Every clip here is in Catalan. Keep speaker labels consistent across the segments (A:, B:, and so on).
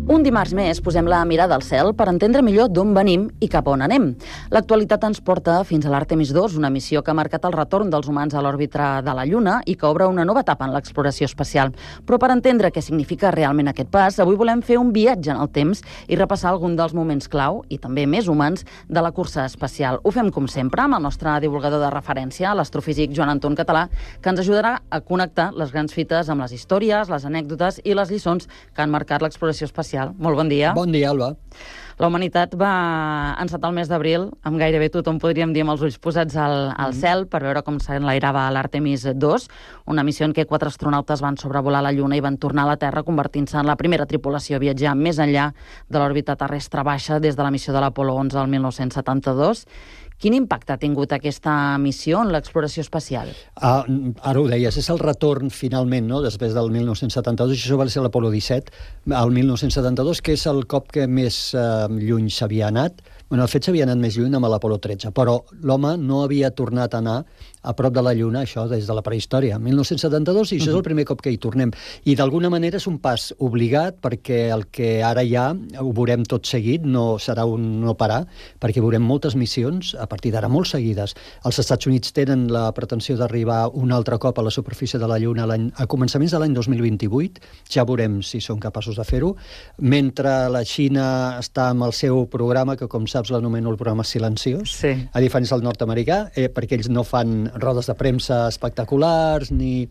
A: Un dimarts més posem la mirada al cel per entendre millor d'on venim i cap a on anem. L'actualitat ens porta fins a l'Artemis II, una missió que ha marcat el retorn dels humans a l'òrbita de la Lluna i que obre una nova etapa en l'exploració espacial. Però per entendre què significa realment aquest pas, avui volem fer un viatge en el temps i repassar algun dels moments clau i també més humans de la cursa espacial. Ho fem, com sempre, amb el nostre divulgador de referència, l'astrofísic Joan Anton Català, que ens ajudarà a connectar les grans fites amb les històries, les anècdotes i les lliçons que han marcat l'exploració espacial. Molt bon dia.
B: Bon dia, Alba.
A: La humanitat va encetar el mes d'abril, amb gairebé tothom podríem dir amb els ulls posats al cel per veure com s'enlairava l'Artemis II, una missió en què 4 astronautes van sobrevolar la Lluna i van tornar a la Terra convertint-se en la primera tripulació a viatjar més enllà de l'òrbita terrestre baixa des de la missió de l'Apolo 11 al 1972. Quin impacte ha tingut aquesta missió en l'exploració espacial?
B: Ara ho deies, és el retorn finalment, no?, després del 1972, això va ser l'Apolo 17, el 1972, que és el cop que més lluny s'havia anat. Bueno, de fet, s'havia anat més lluny amb l'Apolo 13, però l'home no havia tornat a anar a prop de la Lluna, això des de la prehistòria, 1972, i això és el primer cop que hi tornem. I d'alguna manera és un pas obligat, perquè el que ara ja ho veurem tot seguit, no serà un no parar, perquè veurem moltes missions, a partir d'ara molt seguides. Els Estats Units tenen la pretensió d'arribar un altre cop a la superfície de la Lluna a començaments de l'any 2028, ja veurem si són capaços de fer-ho, mentre la Xina està amb el seu programa, que com saps l'anomeno el programa silenciós,
A: sí,
B: a diferència del nord-americà, perquè ells no fan rodes de premsa espectaculars, ni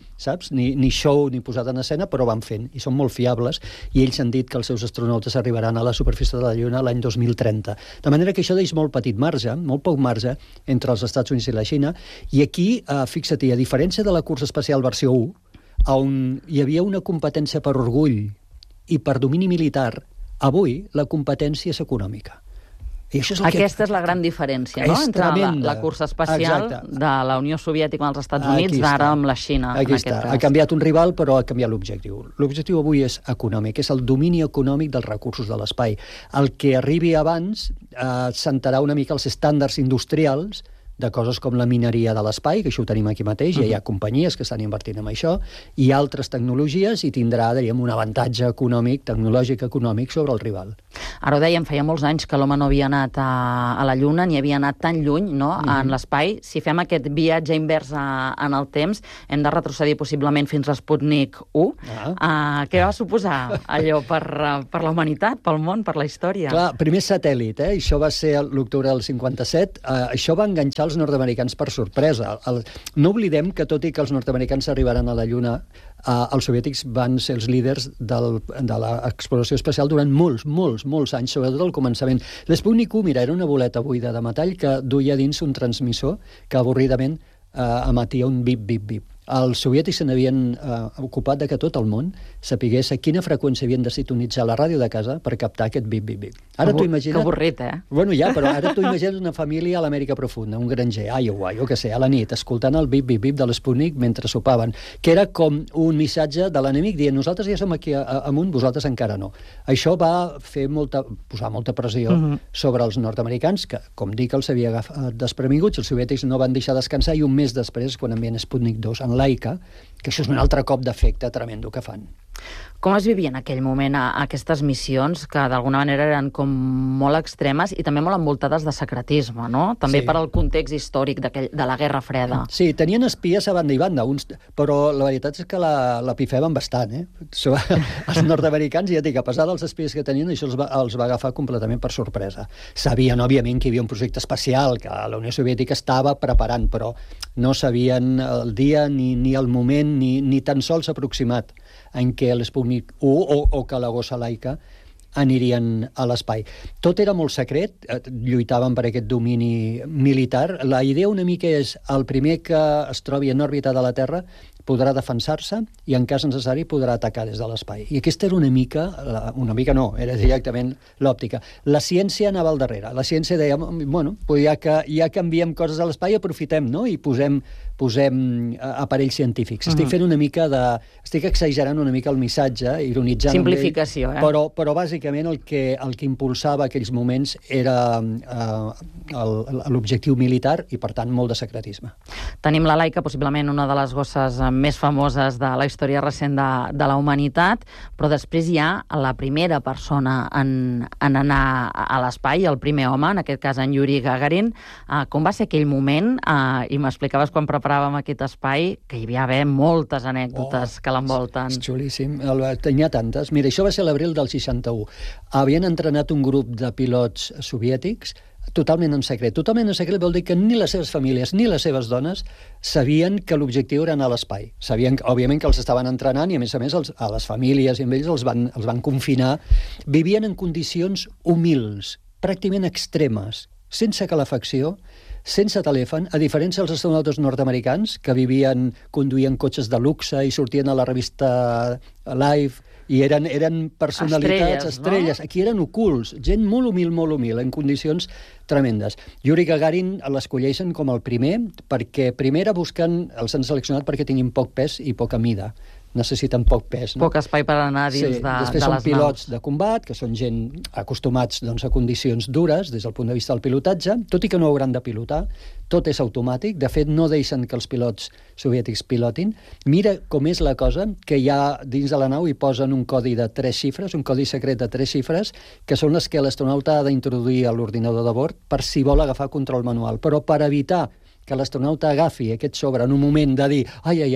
B: show, ni posada en escena, però van fent, i són molt fiables, i ells han dit que els seus astronautes arribaran a la superfície de la Lluna l'any 2030. De manera que això deix molt petit marge, molt poc marge, entre els Estats Units i la Xina, i aquí, fixa't, a diferència de la cursa espacial versió 1, on hi havia una competència per orgull i per domini militar, avui la competència és econòmica. I això és
A: Aquesta és la gran diferència, no?, entre la cursa espacial de la Unió Soviètica amb els Estats Units d'ara amb la Xina.
B: Aquí està. Ha canviat un rival, però ha canviat l'objectiu. L'objectiu avui és econòmic, és el domini econòmic dels recursos de l'espai. El que arribi abans sentarà una mica els estàndards industrials de coses com la mineria de l'espai, que això ho tenim aquí mateix, ja hi ha companyies que estan invertint en això, i altres tecnologies, i tindrà, diríem, un avantatge econòmic, tecnològic econòmic sobre el rival.
A: Ara ho dèiem, feia molts anys que l'home no havia anat a la Lluna, ni havia anat tan lluny, no?, en l'espai. Si fem aquest viatge invers en el temps, hem de retrocedir possiblement fins a Sputnik 1. Què va suposar allò per la humanitat, pel món, per la història?
B: Clar, primer satèl·lit, això va ser l'octubre del 57, això va enganxar els nord-americans per sorpresa. No oblidem que, tot i que els nord-americans arribaran a la Lluna, els soviètics van ser els líders de l'exploració espacial durant molts anys, sobretot al començament. L'Sputnik 1, mira, era una boleta buida de metall que duia dins un transmissor que avorridament emetia un bip-bip-bip. Els soviètics se n'havien ocupat de que tot el món sapigués a quina freqüència havien de sintonitzar la ràdio de casa per captar aquest bip-bip-bip. Ara t'ho imagines...
A: Que avorrit,
B: Bueno, ja, però ara t'ho imagines una família a l'Amèrica profunda, un granger, a Iowa, jo què sé, a la nit, escoltant el bip-bip-bip de l'Sputnik mentre sopaven, que era com un missatge de l'enemic dient nosaltres ja som aquí amunt, vosaltres encara no. Això va posar molta pressió sobre els nord-americans, que, com dic, els havia agafat desprevinguts, els soviètics no van deixar descansar, i un mes després, quan envien Sputnik 2 en Laika, que això és un altre cop d'efecte tremendo que fan.
A: Com es vivia en aquell moment aquestes missions, que d'alguna manera eren com molt extremes i també molt envoltades de secretisme, no? També per al context històric de la Guerra Freda.
B: Sí, tenien espies a banda i banda, però la veritat és que la pifeven bastant, Els nord-americans, ja dic, a pesar dels espies que tenien, això els va agafar completament per sorpresa. Sabien, òbviament, que hi havia un projecte espacial que la Unió Soviètica estava preparant, però no sabien el dia ni el moment, ni tan sols aproximat en què l'Sputnik 1 o que la gossa Laika anirien a l'espai. Tot era molt secret, lluitaven per aquest domini militar. La idea una mica és el primer que es trobi en òrbita de la Terra podrà defensar-se i, en cas necessari, podrà atacar des de l'espai. I aquesta era una mica no, era directament l'òptica. La ciència anava al darrere. La ciència deia, bueno, ja que enviem coses a l'espai, aprofitem, no?, i posem posem aparells científics. Estic fent una mica estic exagerant una mica el missatge, ironitzant.
A: Simplificació,
B: però bàsicament el que impulsava aquells moments era l'objectiu militar i, per tant, molt de secretisme.
A: Tenim la Laika, possiblement una de les gosses més famoses de la història recent de la humanitat, però després hi ha la primera persona en anar a l'espai, el primer home, en aquest cas en Yuri Gagarin. Com va ser aquell moment? I m'explicaves quan preparàvem aquest espai que hi havia moltes anècdotes que l'envolten.
B: És xulíssim. Tenia tantes. Mira, això va ser l'abril del 61. Havien entrenat un grup de pilots soviètics totalment en secret. Totalment en secret vol dir que ni les seves famílies ni les seves dones sabien que l'objectiu era anar a l'espai. Sabien, òbviament, que els estaven entrenant i, a més, a les famílies i amb ells els van confinar. Vivien en condicions humils, pràcticament extremes, sense calefacció, sense telèfon, a diferència dels astronautes nord-americans, que conduïen cotxes de luxe i sortien a la revista Life, i eren personalitats, estrelles. No? Aquí eren ocults, gent molt humil, en condicions tremendes. Yuri Gagarin l'escolleixen com el primer, perquè primer els han seleccionat perquè tinguin poc pes i poca mida. Necessiten poc pes. No?
A: Poc espai per anar dins de les naus.
B: Després són pilots de combat, que són gent acostumats a condicions dures des del punt de vista del pilotatge, tot i que no hauran de pilotar, tot és automàtic. De fet, no deixen que els pilots soviètics pilotin. Mira com és la cosa, que ja dins de la nau hi posen un codi de 3 xifres, un codi secret de 3 xifres, que són les que l'astronauta ha d'introduir a l'ordinador de bord per si vol agafar control manual. Però per evitar que l'astronauta agafi aquest sobre en un moment de dir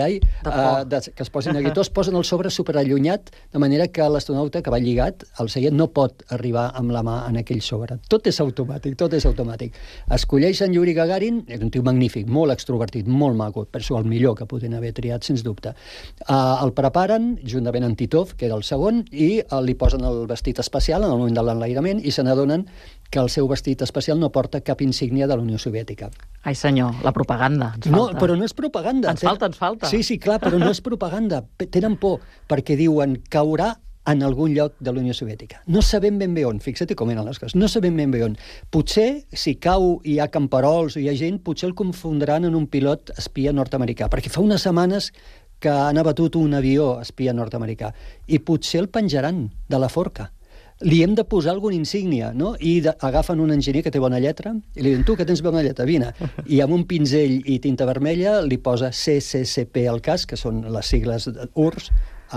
B: que es posin aquí, tots posen el sobre superallunyat, de manera que l'astronauta que va lligat al seient no pot arribar amb la mà en aquell sobre. Tot és automàtic. Escolleixen Yuri Gagarin, és un tio magnífic, molt extrovertit, molt maco, per això el millor que podien haver triat, sens dubte. El preparen, juntament amb Titov, que era el segon, i li posen el vestit espacial en el moment de l'enlairament i se n'adonen que el seu vestit espacial no porta cap insígnia de la Unió Soviètica.
A: Ai, senyor, la propaganda.
B: No, però no és propaganda.
A: Ens falta.
B: Sí, clar, però no és propaganda. Tenen por, perquè diuen caurà en algun lloc de la Unió Soviètica. No sabem ben bé on, fixa't com eren les coses, no sabem ben bé on. Potser, si cau i hi ha camperols o hi ha gent, potser el confondran en un pilot espia nord-americà, perquè fa unes setmanes que han abatut un avió espia nord-americà, i potser el penjaran de la forca. Li hem de posar alguna insígnia, no? I agafen un enginyer que té bona lletra i li diuen, tu que tens bona lletra, vine. I amb un pinzell i tinta vermella li posa CCCP al cas, que són les sigles URSS,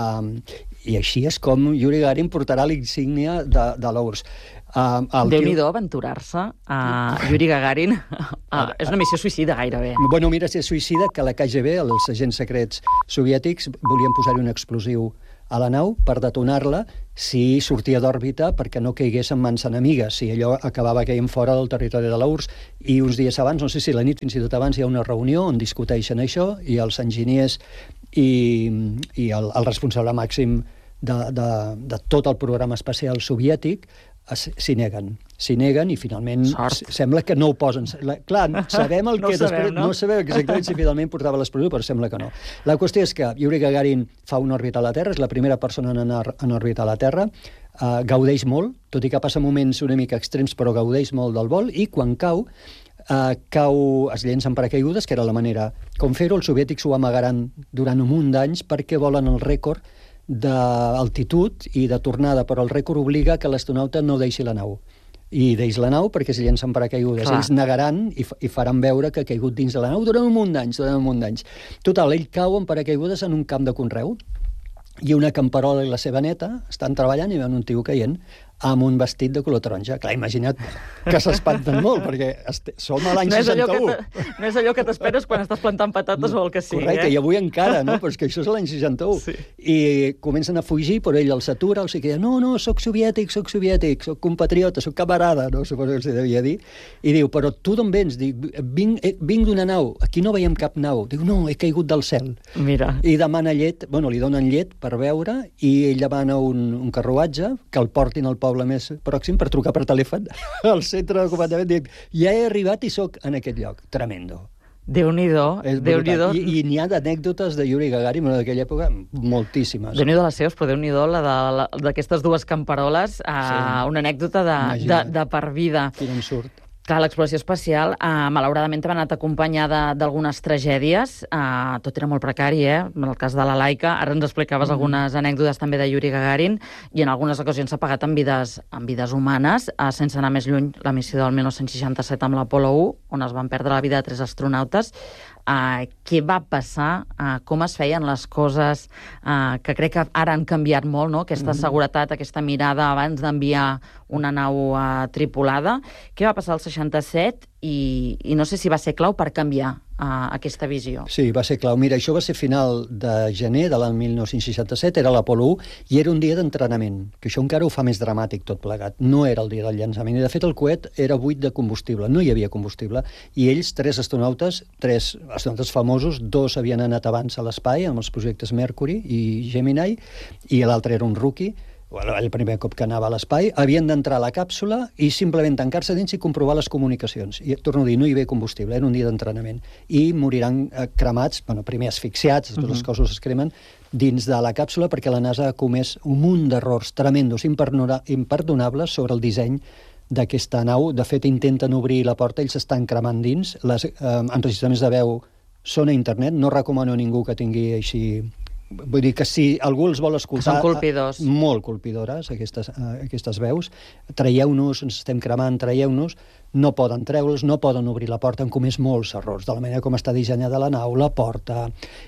B: i així és com Yuri Gagarin portarà la insígnia de l'URSS.
A: Déu-n'hi-do aventurar-se a Yuri Gagarin. És una missió suïcida, gairebé.
B: Bueno, mira, si és suïcida, que la KGB, els agents secrets soviètics, volien posar-hi un explosiu a la nau per detonar-la si sortia d'òrbita perquè no caigués en mans enemigues, si allò acabava caient fora del territori de l'URSS. I uns dies abans, no sé si la nit, fins i tot abans, hi ha una reunió on discuteixen això i els enginyers i el responsable màxim de tot el programa espacial soviètic s'hi neguen i finalment sembla que no ho posen. Clar, sabem el que després... No sabem exactament si finalment portava l'explosió, però sembla que no. La qüestió és que Yuri Gagarin fa una òrbita a la Terra, és la primera persona en anar en òrbita a la Terra, gaudeix molt, tot i que passa moments una mica extrems, però gaudeix molt del vol, i quan cau, es llença en paracaigudes, que era la manera com fer-ho. Els soviètics ho amagaran durant un munt d'anys perquè volen el rècord d'altitud i de tornada, però el rècord obliga que l'astronauta no deixi la nau. I deix la nau perquè es llencen paracaigudes. Ells negaran i faran veure que ha caigut dins de la nau durant un munt d'anys. Total, ell cau en paracaigudes en un camp de conreu i una camperola i la seva neta estan treballant i veuen un tio caient amb un vestit de color taronja. Clar, imagina't que s'espanten molt, perquè som a l'any 61.
A: No és allò que t'esperes quan estàs plantant patates o el que sigui.
B: Correcte, i avui encara, no? Però és que això és l'any 61. Sí. I comencen a fugir, però ell els atura, els diu, no, soc soviètic, soc compatriota, soc camarada, no? Suposo que els devia dir. I diu, però tu d'on vens? Dic, vinc d'una nau, aquí no veiem cap nau. Diu, no, he caigut del cel.
A: Mira.
B: I demana llet, li donen llet per beure, i ell demana un carruatge que el portin al poble més pròxim per trucar per telèfon al centre de comandament dient, ja he arribat i sóc en aquest lloc. Tremendo.
A: Déu-n'hi-do.
B: I n'hi ha d'anècdotes de Yuri Gagarin d'aquella època moltíssimes.
A: Déu-n'hi-do les seves, però Déu-n'hi-do d'aquestes dues camperoles, una anècdota de per vida.
B: Quin ensurt.
A: Clar, l'exploració espacial, malauradament, també ha anat acompanyada d'algunes tragèdies. Tot era molt precari, En el cas de la Laika, ara ens explicaves algunes anècdotes també de Yuri Gagarin, i en algunes ocasions s'ha pagat en vides humanes, sense anar més lluny, la missió del 1967 amb l'Apolo 1, on es van perdre la vida de 3 astronautes. Què va passar? Com es feien les coses? Que crec que ara han canviat molt, no? Aquesta seguretat, aquesta mirada abans d'enviar una nau tripulada. Què va passar al 67 i no sé si va ser clau per canviar aquesta visió?
B: Sí, va ser clau. Mira, això va ser final de gener de l'any 1967, era l'Apolo 1, i era un dia d'entrenament, que això encara ho fa més dramàtic tot plegat. No era el dia del llançament, i de fet el coet era buit de combustible, no hi havia combustible, i ells, 3 astronautes famosos, 2 havien anat abans a l'espai, amb els projectes Mercury i Gemini, i l'altre era un rookie, el primer cop que anava a l'espai, havien d'entrar a la càpsula i simplement tancar-se dins i comprovar les comunicacions. I torno a dir, no hi havia combustible, era un dia d'entrenament. I moriran cremats, primer asfixiats, tots els cossos es cremen, dins de la càpsula perquè la NASA ha comès un munt d'errors tremendos, imperdonables sobre el disseny d'aquesta nau. De fet, intenten obrir la porta, ells estan cremant dins, els enregistraments de veu són a internet, no recomano a ningú que tingui així... Vull dir que si algú els vol escoltar...
A: Són colpidors.
B: Molt colpidores, aquestes veus. Traieu-nos, ens estem cremant, traieu-nos. No poden treure'ls, no poden obrir la porta, han comès molts errors, de la manera com està dissenyada la nau, la porta...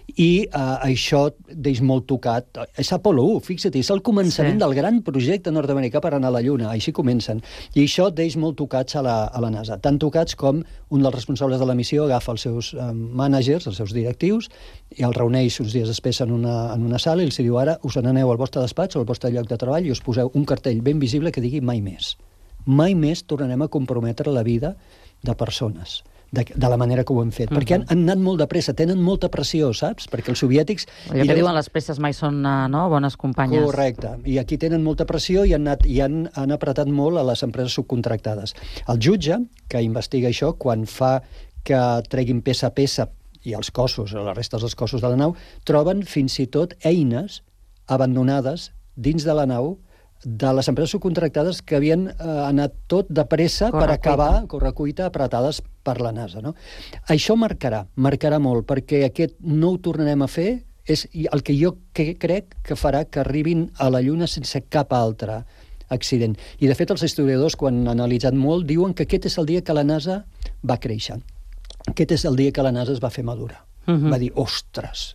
B: I això deix molt tocat. És Apolo 1, fixa't, és el començament del gran projecte nord-americà per anar a la Lluna, així comencen. I això deix molt tocats a la NASA. Tan tocats com un dels responsables de la missió agafa els seus mànagers, els seus directius, i els reuneix uns dies després en una sala i els diu: ara us n'aneu al vostre despatx o al vostre lloc de treball i us poseu un cartell ben visible que digui mai més. Mai més tornarem a comprometre la vida de persones de la manera que ho hem fet. Perquè han anat molt de pressa, tenen molta pressió, saps? Perquè els soviètics...
A: Allò que diuen, les presses mai són bones companyes.
B: Correcte. I aquí tenen molta pressió i han apretat molt a les empreses subcontractades. El jutge, que investiga això, quan fa que treguin peça a peça i els cossos, les restes dels cossos de la nau, troben fins i tot eines abandonades dins de la nau de les empreses subcontractades que havien anat tot de pressa per acabar, correcuita, apretades per la NASA. No? Això marcarà molt, perquè aquest no ho tornarem a fer, és el que jo crec que farà que arribin a la Lluna sense cap altre accident. I, de fet, els historiadors, quan han analitzat molt, diuen que aquest és el dia que la NASA va créixer. Aquest és el dia que la NASA es va fer madura. Va dir, ostres,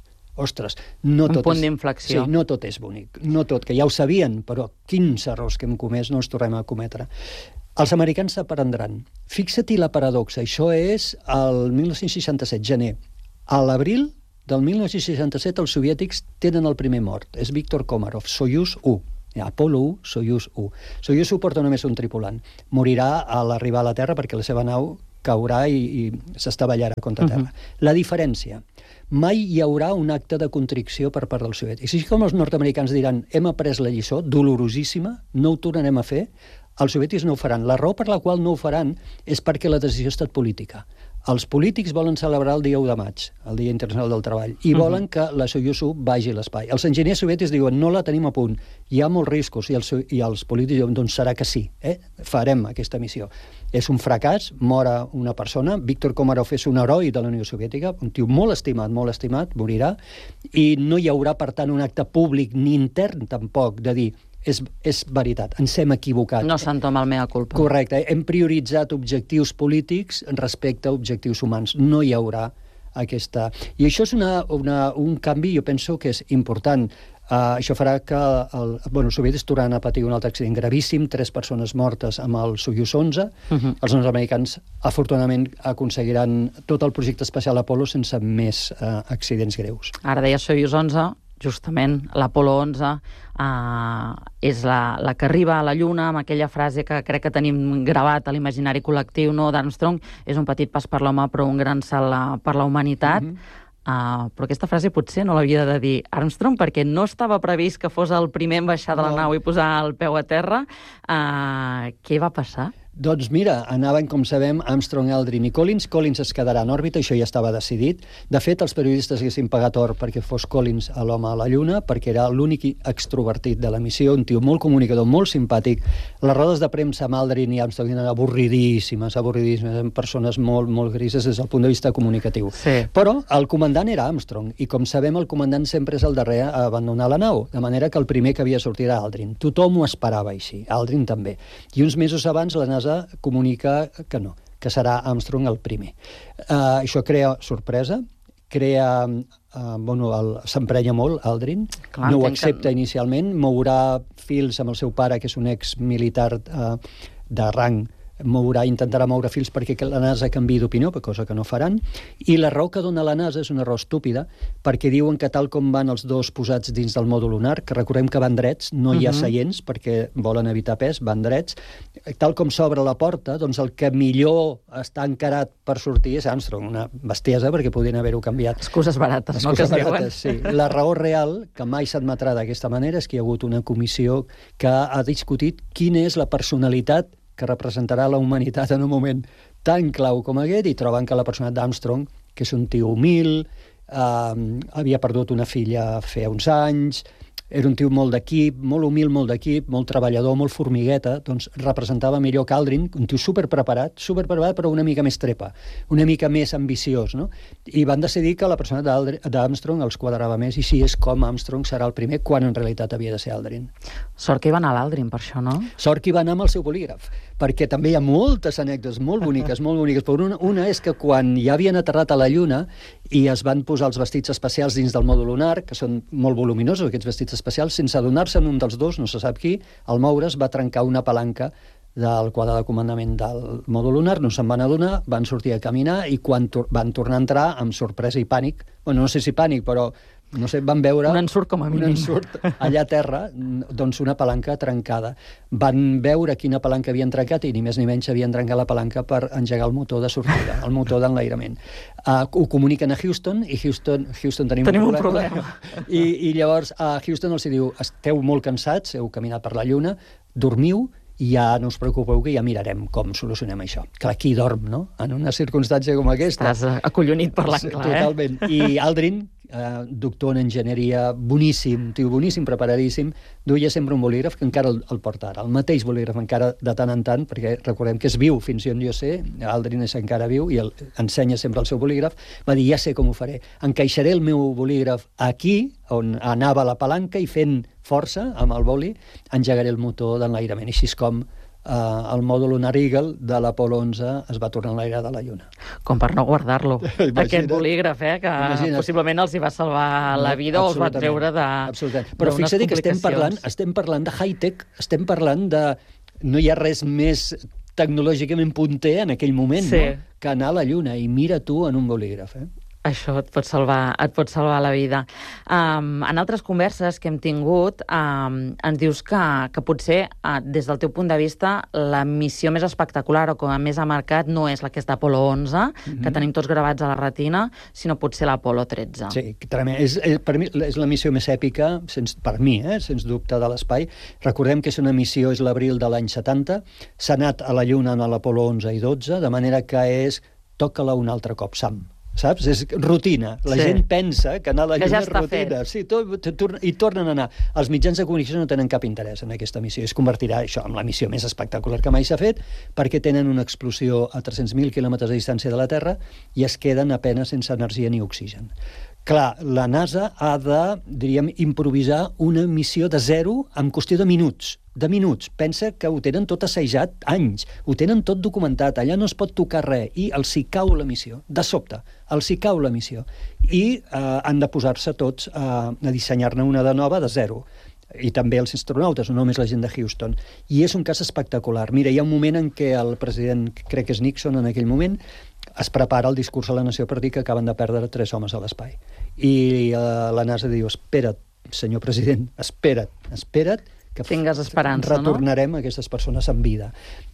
B: no tot
A: punt d'inflexió.
B: Sí, no tot és bonic. No tot, que ja ho sabien, però quins errors que hem comès no els tornem a cometre. Els americans s'aprendran. Fixa-t'hi la paradoxa. Això és el 1967, gener. A l'abril del 1967 els soviètics tenen el primer mort. És Viktor Komarov, Soyuz 1. Apolo 1, Soyuz 1. Soyuz 1 porta només un tripulant. Morirà a l'arribar a la Terra perquè la seva nau caurà i s'estavellarà contra terra. La diferència: mai hi haurà un acte de contrició per part dels soviètics. Així com els nord-americans diran hem après la lliçó, dolorosíssima, no ho tornarem a fer, els soviètics no ho faran. La raó per la qual no ho faran és perquè la decisió ha estat política. Els polítics volen celebrar el dia 1 de maig, el Dia Internacional del Treball, i volen que la Soyuz 1 vagi a l'espai. Els enginyers soviètics diuen no la tenim a punt, hi ha molts riscos, i els polítics diuen doncs serà que sí, farem aquesta missió. És un fracàs, mora una persona, Viktor Komarov és un heroi de la Unió Soviètica, un tio molt estimat, morirà, i no hi haurà, per tant, un acte públic ni intern tampoc de dir és veritat, ens hem equivocat.
A: No s'entoma el mea culpa.
B: Correcte, hem prioritzat objectius polítics respecte a objectius humans. No hi haurà aquesta... I això és un canvi, jo penso que és important. Això farà que els soviètics tornaran a patir un altre accident gravíssim, 3 persones mortes amb el Soyuz 11. Els nord-americans, afortunadament, aconseguiran tot el projecte espacial Apolo sense més accidents greus.
A: Ara deia Soyuz 11, justament l'Apolo 11 és la que arriba a la Lluna amb aquella frase que crec que tenim gravat a l'imaginari col·lectiu, no, d'Armstrong, és un petit pas per l'home però un gran salt per la humanitat. Però aquesta frase potser no l'havia de dir Armstrong perquè no estava previst que fos el primer en baixar de la nau i posar el peu a terra. Què va passar?
B: Doncs mira, anaven, com sabem, Armstrong, Aldrin i Collins. Collins es quedarà en òrbita, això ja estava decidit. De fet, els periodistes haguessin pagat or perquè fos Collins a l'home a la Lluna, perquè era l'únic extrovertit de la missió, un tio molt comunicador, molt simpàtic. Les rodes de premsa amb Aldrin i Armstrong eren avorridíssimes, amb persones molt, molt grises des del punt de vista comunicatiu.
A: Sí.
B: Però el comandant era Armstrong, i com sabem, el comandant sempre és el darrer a abandonar la nau, de manera que el primer que havia de sortir era Aldrin. Tothom ho esperava així, Aldrin també. I uns mesos abans la NASA comunica que no, que serà Armstrong el primer. Això crea sorpresa, s'emprenya molt Aldrin, no ho accepta inicialment, mourà fils amb el seu pare, que és un exmilitar de rang, intentarà moure fils perquè la NASA canviï d'opinió, cosa que no faran, i la raó que dona la NASA és una raó estúpida, perquè diuen que tal com van els dos posats dins del mòdul lunar, que recordem que van drets, no hi ha seients perquè volen evitar pes, van drets, tal com s'obre la porta, doncs el que millor està encarat per sortir és Armstrong, una bestiesa perquè podien haver-ho canviat.
A: Excuses barates, no?
B: Excuses barates, sí. La raó real, que mai s'admetrà d'aquesta manera, és que hi ha hagut una comissió que ha discutit quina és la personalitat que representarà la humanitat en un moment tan clau com aquest, i troben que la personalitat d'Armstrong, que és un tio humil, havia perdut una filla feia uns anys, era un tio molt d'equip, molt humil, molt d'equip, molt treballador, molt formigueta, doncs representava millor que Aldrin, un tio superpreparat, però una mica més trepa, una mica més ambiciós, no? I van decidir que la personalitat d'Armstrong els quadrava més, i si és com Armstrong serà el primer, quan en realitat havia de ser Aldrin.
A: Sort que hi va anar l'Aldrin, per això, no?
B: Sort que hi va anar amb el seu bolígraf, perquè també hi ha moltes anècdotes molt boniques, però una és que quan ja havien aterrat a la Lluna i es van posar els vestits especials dins del mòdul lunar, que són molt voluminosos, aquests vestits especials, sense adonar-se en un dels dos, no se sap qui, al moure's va trencar una palanca del quadre de comandament del mòdul lunar, no se'n van adonar, van sortir a caminar i quan van tornar a entrar amb sorpresa i pànic, bueno, no sé si pànic, però no sé, van veure
A: un ensurt com a mínim.
B: Un ensurt allà a terra, doncs una palanca trencada. Van veure quina palanca havien trencat i ni més ni menys havien trencat la palanca per engegar el motor de sortida, el motor d'enlairament. Ho comuniquen a Houston i Houston tenim un problema. I llavors a Houston els diu, esteu molt cansats, heu caminat per la Lluna, dormiu, i ja no us preocupeu que ja mirarem com solucionem això. Clar, qui dorm, no? En una circumstància com aquesta.
A: Estàs acollonit parlant clar,
B: Totalment. I Aldrin, doctor en enginyeria, boníssim, tio boníssim, preparadíssim, duia sempre un bolígraf que encara el porta ara, el mateix bolígraf encara de tant en tant, perquè recordem que és viu fins on jo sé, Aldrin és encara viu i ensenya sempre el seu bolígraf, va dir, ja sé com ho faré, encaixaré el meu bolígraf aquí, on anava la palanca, i fent força amb el boli engegaré el motor d'enlairament, i així és com el mòdul lunar Eagle de l'Apolo 11 es va tornar a enlairar de la Lluna.
A: Com per no guardar-lo. Aquest bolígraf, que possiblement els hi va salvar la vida o els va treure de...
B: Absolutament. Però fixa't que estem parlant de high-tech, estem parlant de... No hi ha res més tecnològicament punter en aquell moment, no? Que anar a la Lluna, i mira tu en un bolígraf,
A: Això et pot salvar la vida. En altres converses que hem tingut, ens dius que potser, des del teu punt de vista, la missió més espectacular o com a més ha marcat no és la que és d'Apolo 11, que tenim tots gravats a la retina, sinó potser l'Apolo 13.
B: Sí, per mi és la missió més èpica, per mi, sens dubte, de l'espai. Recordem que és una missió, és l'abril de l'any 70, s'ha anat a la Lluna en l'Apolo 11 i 12, de manera que toca-la un altre cop, Sam. Saps? És rutina. La gent pensa que anar a la Lluna és rutina. Sí, i tornen a anar. Els mitjans de comunicació no tenen cap interès en aquesta missió. Es convertirà això en la missió més espectacular que mai s'ha fet, perquè tenen una explosió a 300.000 quilòmetres de distància de la Terra i es queden apenes sense energia ni oxigen. Clar, la NASA ha de, diríem, improvisar una missió de zero en qüestió de minuts. Pensa que ho tenen tot assajat anys, ho tenen tot documentat, allà no es pot tocar res, i els hi cau la missió, de sobte, els hi cau la missió. I han de posar-se tots a dissenyar-ne una de nova de zero. I també els astronautes, no només la gent de Houston. I és un cas espectacular. Mira, hi ha un moment en què el president, crec que és Nixon en aquell moment, es prepara el discurs a la nació per dir que acaben de perdre 3 homes a l'espai. I la NASA diu, espera't, senyor president, espera't, que
A: tingues esperança,
B: retornarem aquestes persones amb vida.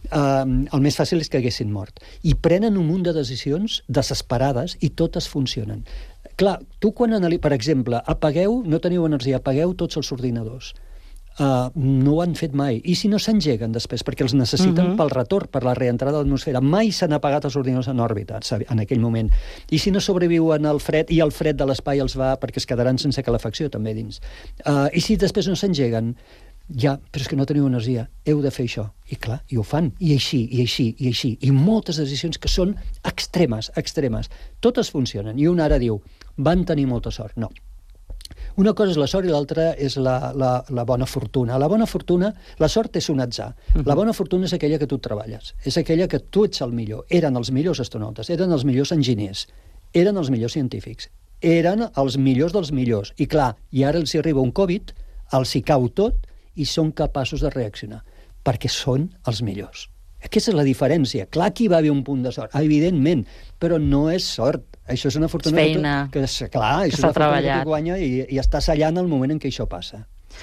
B: El més fàcil és que haguessin mort. I prenen un munt de decisions desesperades i totes funcionen. Clar, tu quan per exemple, no teniu energia, apagueu tots els ordinadors. no ho han fet mai. I si no s'engeguen després, perquè els necessiten pel retorn, per la reentrada a l'atmosfera. Mai s'han apagat els ordinadors en òrbita en aquell moment. I si no sobreviuen al fred, i el fred de l'espai els va, perquè es quedaran sense calefacció també dins. I si després no s'engeguen, ja, però és que no teniu energia, heu de fer això. I clar, i ho fan, i així, i així, i així. I moltes decisions que són extremes, extremes. Totes funcionen. I un ara diu, van tenir molta sort. No. Una cosa és la sort i l'altra és la bona fortuna. La bona fortuna, la sort és un atzar. La bona fortuna és aquella que tu treballes. És aquella que tu ets el millor. Eren els millors astronautes, eren els millors enginyers, eren els millors científics, eren els millors dels millors. I clar, i ara els arriba un Covid, els hi cau tot i són capaços de reaccionar, perquè són els millors. Aquesta és la diferència. Clar que hi va haver un punt de sort, evidentment, però no és sort. Això és una fortuna que s'ha treballat, que tu guanya i estàs allà en el moment en què això passa.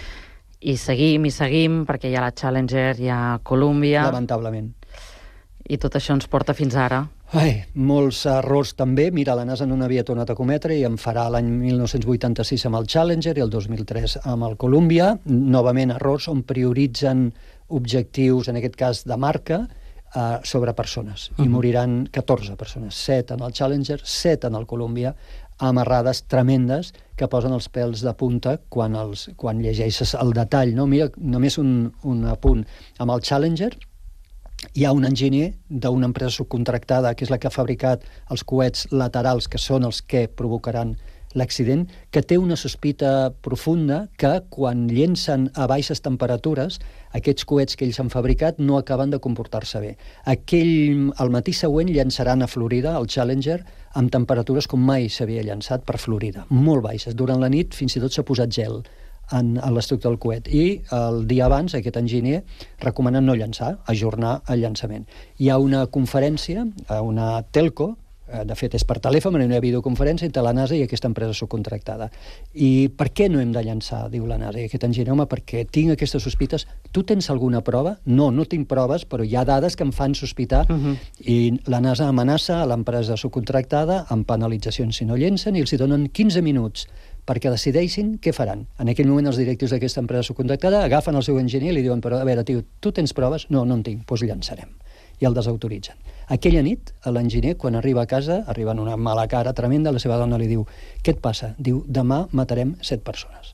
A: I seguim, perquè hi ha la Challenger, hi ha Columbia...
B: Lamentablement.
A: I tot això ens porta fins ara.
B: Molts errors també. Mira, la NASA no n'havia tornat a cometre i en farà l'any 1986 amb el Challenger i el 2003 amb el Columbia. Novament errors on prioritzen objectius, en aquest cas de marca, sobre persones. I moriran 14 persones. 7 en el Challenger, 7 en el Columbia, amarrades tremendes que posen els pèls de punta quan llegeixes el detall. No? Mira, només un apunt. Amb el Challenger hi ha un enginyer d'una empresa subcontractada, que és la que ha fabricat els coets laterals, que són els que provocaran l'accident, que té una sospita profunda que quan llencen a baixes temperatures, aquests coets que ells han fabricat no acaben de comportar-se bé. Al matí següent llançaran a Florida, el Challenger, amb temperatures com mai s'havia llançat per Florida, molt baixes. Durant la nit fins i tot s'ha posat gel en l'estructura del coet. I el dia abans, aquest enginyer recomana no llançar, ajornar el llançament. Hi ha una conferència, una telco, de fet és per telèfon, una videoconferència entre la NASA i aquesta empresa subcontractada. I per què no hem de llançar, diu la NASA i aquest enginyer? Home, perquè tinc aquestes sospites. Tu tens alguna prova? No tinc proves, però hi ha dades que em fan sospitar. I la NASA amenaça a l'empresa subcontractada amb penalitzacions si no llencen i els hi donen 15 minuts perquè decideixin què faran. En aquell moment els directius d'aquesta empresa subcontractada agafen el seu enginyer i li diuen, però a veure, tio, tu tens proves? No en tinc, doncs llançarem. I el desautoritzen. Aquella nit, l'enginyer, quan arriba a casa, arriba en una mala cara tremenda, la seva dona li diu, què et passa? Diu, demà matarem 7 persones.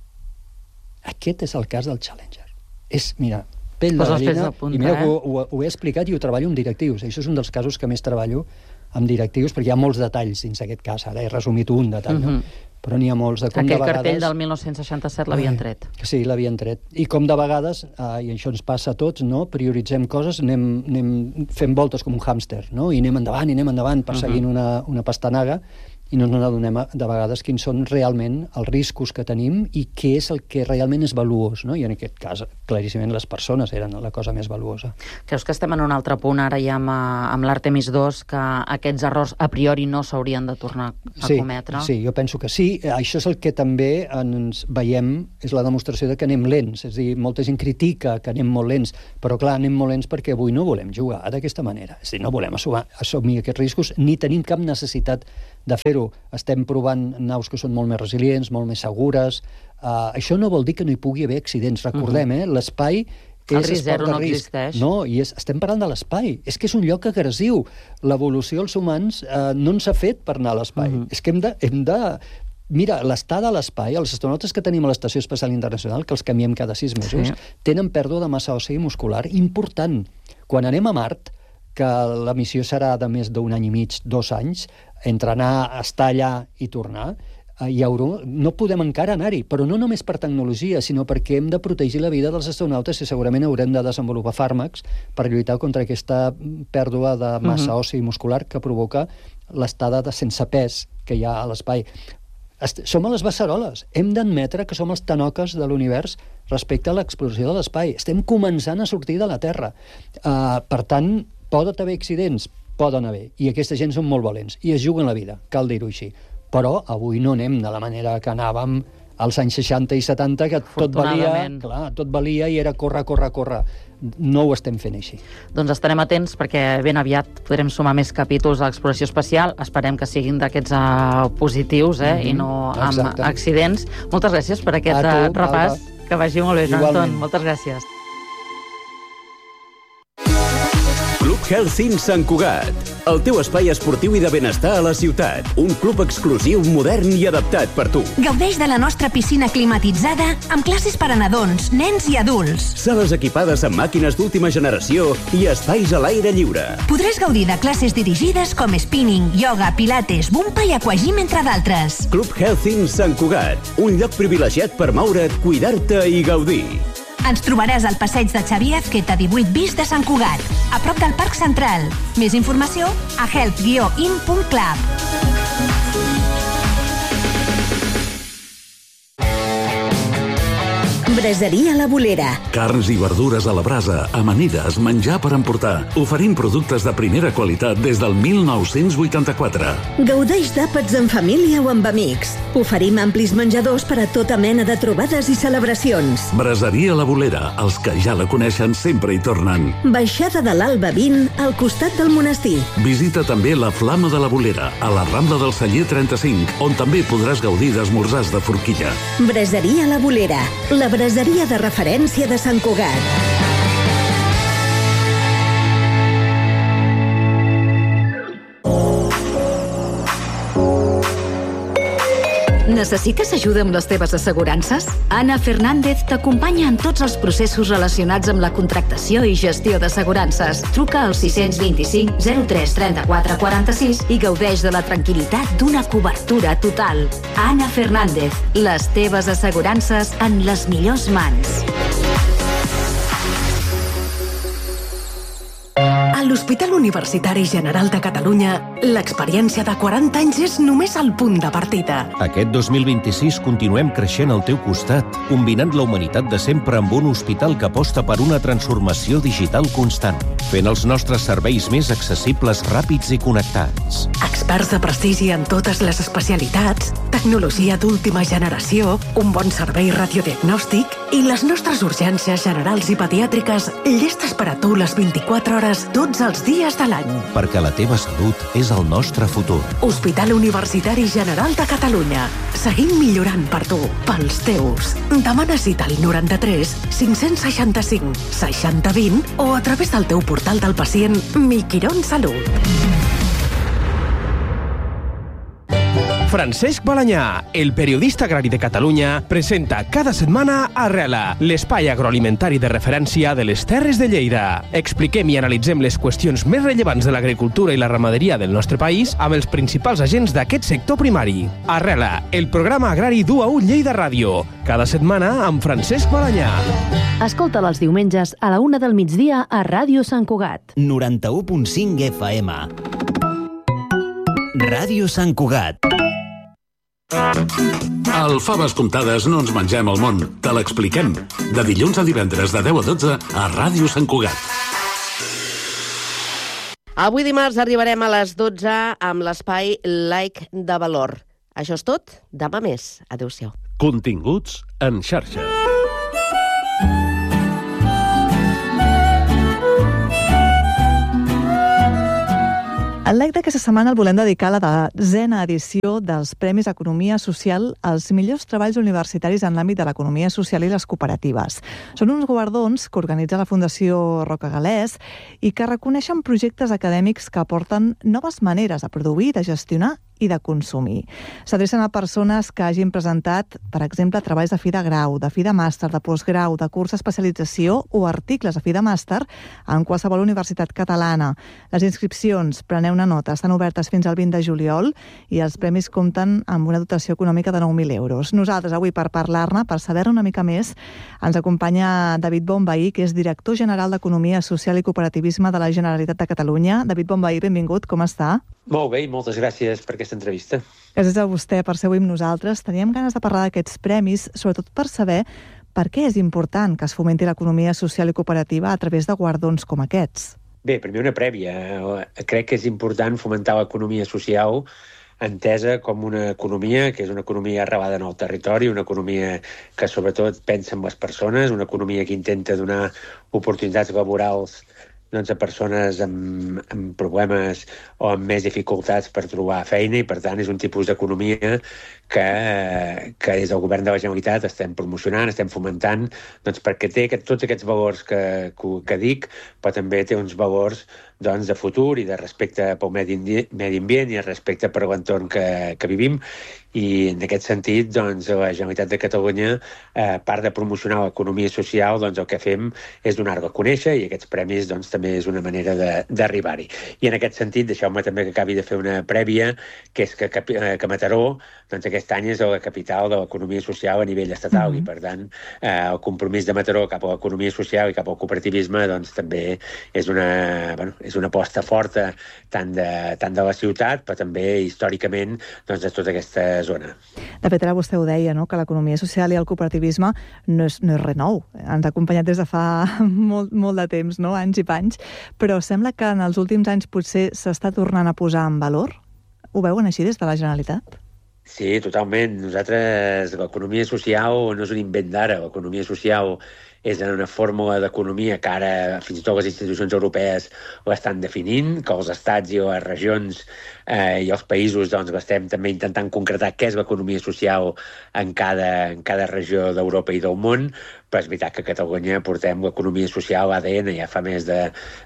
B: Aquest és el cas del Challenger. És, mira, pell de gallina, i mira que ho he explicat i ho treballo amb directius. Això és un dels casos que més treballo amb directius, perquè hi ha molts detalls dins aquest cas. Ara he resumit un detall, no? Però n'hi ha molts de com de vegades...
A: Aquell cartell del 1967 l'havien tret.
B: Sí, l'havien tret. I com de vegades, i això ens passa a tots, no? Prioritzem coses, anem fent voltes com un hàmster, no? I anem endavant, perseguint una pastanaga, i no ens adonem de vegades quins són realment els riscos que tenim i què és el que realment és valuós, no? I en aquest cas, claríssimament, les persones eren la cosa més valuosa.
A: Creus que estem en un altre punt ara ja amb l'Artemis II, que aquests errors a priori no s'haurien de tornar a cometre?
B: Sí, jo penso que sí. Això és el que també ens veiem, és la demostració de que anem lents. És a dir, molta gent critica que anem molt lents, però clar, anem molt lents perquè avui no volem jugar d'aquesta manera. És a dir, no volem assumir aquests riscos ni tenim cap necessitat de fer-ho. Estem provant naus que són molt més resilients, molt més segures. Això no vol dir que no hi pugui haver accidents. Recordem, l'espai
A: el risc zero no existeix.
B: No, i estem parlant de l'espai. És que és un lloc agressiu. L'evolució dels humans no ens ha fet per anar a l'espai. És que hem de... Mira, l'estada a l'espai, els astronautes que tenim a l'Estació Espacial Internacional, que els canviem cada 6 mesos, tenen pèrdua de massa òssia i muscular important. Quan anem a Mart, que la missió serà de més d'un any i mig, 2 anys, entre anar, estar allà i tornar, no podem encara anar-hi, però no només per tecnologia, sinó perquè hem de protegir la vida dels astronautes i segurament haurem de desenvolupar fàrmacs per lluitar contra aquesta pèrdua de massa òssia i muscular que provoca l'estada de sense pes que hi ha a l'espai. Som a les beceroles. Hem d'admetre que som els tanoques de l'univers respecte a l'exploració de l'espai. Estem començant a sortir de la Terra. Per tant, poden haver accidents? Poden haver. I aquesta gent són molt valents. I es juguen la vida, cal dir-ho així. Però avui no anem de la manera que anàvem als anys 60 i 70, que tot valia i era córrer. No ho estem fent així.
A: Doncs estarem atents perquè ben aviat podrem sumar més capítols a l'exploració espacial. Esperem que siguin d'aquests positius i no amb accidents. Moltes gràcies per aquest repàs. Que vagi molt bé, Joan
B: Igualment.
A: Anton. Moltes gràcies.
C: Club Health in Sant Cugat. El teu espai esportiu i de benestar a la ciutat. Un club exclusiu, modern i adaptat per tu.
D: Gaudeix de la nostra piscina climatitzada amb classes per a nadons, nens i adults.
C: Sales equipades amb màquines d'última generació i espais a l'aire lliure.
D: Podràs gaudir de classes dirigides com spinning, ioga, pilates, bumpa i aquagym, entre d'altres.
C: Club Health in Sant Cugat. Un lloc privilegiat per moure't, cuidar-te i gaudir.
D: Ens trobaràs al passeig de Xavier Azqueta 18 bis de Sant Cugat, a prop del Parc Central. Més informació a health-in.club.
E: Braseria La Bolera.
F: Carns i verdures a la brasa, amanides, menjar per emportar. Oferim productes de primera qualitat des del 1984.
E: Gaudeix d'àpats en família o amb amics. Oferim amplis menjadors per a tota mena de trobades i celebracions.
F: Braseria La Bolera. Els que ja la coneixen sempre hi tornen.
E: Baixada de l'Alba 20, al costat del monestir.
F: Visita també la Flama de la Bolera, a la Rambla del Celler 35, on també podràs gaudir d'esmorzars de forquilla.
E: Braseria La Bolera, la braseria de referència de Sant Cugat.
G: Necessites ajuda amb les teves assegurances? Anna Fernández t'acompanya en tots els processos relacionats amb la contractació i gestió d'assegurances. Truca al 625 03 34 46 i gaudeix de la tranquil·litat d'una cobertura total. Anna Fernández, les teves assegurances en les millors mans.
H: A l'Hospital Universitari General de Catalunya, l'experiència de 40 anys és només el punt de partida.
I: Aquest 2026 continuem creixent al teu costat, combinant la humanitat de sempre amb un hospital que aposta per una transformació digital constant, fent els nostres serveis més accessibles, ràpids i connectats.
H: Experts de prestigi en totes les especialitats, tecnologia d'última generació, un bon servei radiodiagnòstic i les nostres urgències generals i pediàtriques llestes per a tu les 24 hores tots els dies de l'any.
I: Perquè la teva salut és el nostre futur.
H: Hospital Universitari General de Catalunya. Seguim millorant per tu, pels teus. Demana cita al 93 565 60 20 o a través del teu portal del pacient Mi Quirón Salut.
J: Francesc Balanyà, el periodista agrari de Catalunya, presenta cada setmana Arrela, l'espai agroalimentari de referència de les Terres de Lleida. Expliquem i analitzem les qüestions més rellevants de l'agricultura i la ramaderia del nostre país amb els principals agents d'aquest sector primari. Arrela, el programa agrari d'U Lleida Ràdio, cada setmana amb Francesc Balanyà.
K: Escolta'l els diumenges a la 1 del migdia a Ràdio Sant Cugat.
L: 91.5 FM. Ràdio Sant Cugat.
F: Al Faves Comptades no ens mengem el món, te l'expliquem. De dilluns a divendres de 10 a 12 a Ràdio Sant Cugat.
M: Avui dimarts arribarem a les 12 amb l'espai Like de Valor. Això és tot, demà més. Adéu-siau.
N: Continguts en xarxa.
O: El like d'aquesta setmana el volem dedicar a la 10a edició dels Premis Economia Social als millors treballs universitaris en l'àmbit de l'economia social i les cooperatives. Són uns guardons que organitza la Fundació Roca Galès i que reconeixen projectes acadèmics que aporten noves maneres de produir, de gestionar i de consumir. S'adrecen a persones que hagin presentat, per exemple, treballs de fi de grau, de fi de màster, de postgrau, de curs d'especialització o articles de fi de màster en qualsevol universitat catalana. Les inscripcions, preneu una nota, estan obertes fins al 20 de juliol i els premis compten amb una dotació econòmica de 9.000 euros. Nosaltres, avui, per parlar-ne, per saber-ne una mica més, ens acompanya David Bonvehí, que és director general d'Economia Social i Cooperativisme de la Generalitat de Catalunya. David Bonvehí, benvingut, com està?
P: Molt bé, i moltes gràcies per aquesta entrevista.
O: Gràcies a vostè per ser avui amb nosaltres. Teníem ganes de parlar d'aquests premis, sobretot per saber per què és important que es fomenti l'economia social i cooperativa a través de guardons com aquests.
P: Bé, primer una prèvia. Crec que és important fomentar l'economia social entesa com una economia que és una economia arrelada en el territori, una economia que sobretot pensa en les persones, una economia que intenta donar oportunitats laborals a persones amb problemes o amb més dificultats per trobar feina, i per tant és un tipus d'economia que des del govern de la Generalitat estem promocionant, estem fomentant, perquè té tots aquests valors que dic, però també té uns valors de futur i de respecte pel medi ambient i de respecte per l'entorn que vivim. I en aquest sentit, la Generalitat de Catalunya, a part de promocionar l'economia social, el que fem és donar-la a conèixer, i aquests premis també és una manera d'arribar-hi. I en aquest sentit, deixeu-me també que acabi de fer una prèvia, que és que Mataró, aquest any és la capital de l'economia social a nivell estatal, i per tant el compromís de Mataró cap a l'economia social i cap al cooperativisme també és una aposta forta tant de la ciutat, però també històricament de tota aquesta zona.
O: De fet, ara vostè ho deia, no?, que l'economia social i el cooperativisme no és res nou. Ens ha acompanyat des de fa molt de temps, no?, anys i panys, però sembla que en els últims anys potser s'està tornant a posar en valor. Ho veuen així des de la Generalitat?
P: Sí, totalment. Nosaltres, l'economia social no és un invent d'ara. L'economia social és una fórmula d'economia que ara fins i tot les institucions europees l'estan definint, que els estats i les regions i els països estem també intentant concretar què és l'economia social en cada regió d'Europa i del món, però és veritat que a Catalunya portem l'economia social, l'ADN, ja fa més de